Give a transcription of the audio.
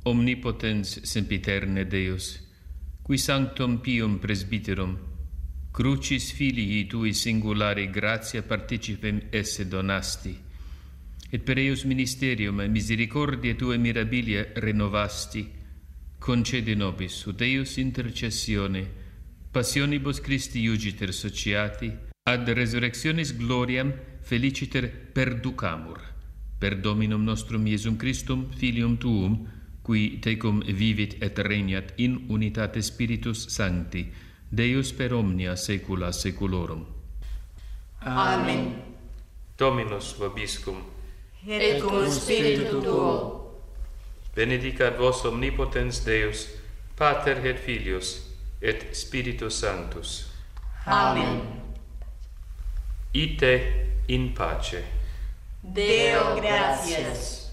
omnipotens sempiterne Deus, qui sanctum pium presbyterum, crucis filii tui singulari gratia participem esse donasti, et per eius ministerium misericordiae tue mirabilia renovasti, concede nobis, ut eius intercessione, passionibus Christi iugiter sociati, ad resurrectionis gloriam feliciter perducamur, per Dominum nostrum Iesum Christum, Filium Tuum, qui tecum vivit et regnat in unitate Spiritus Sancti, Deus per omnia saecula saeculorum. Amen. Dominus vobiscum. Et cum spiritu tuo. Benedicat vos omnipotens Deus, Pater et Filius, et Spiritus Sanctus. Amen. Ite in pace. Deo gratias.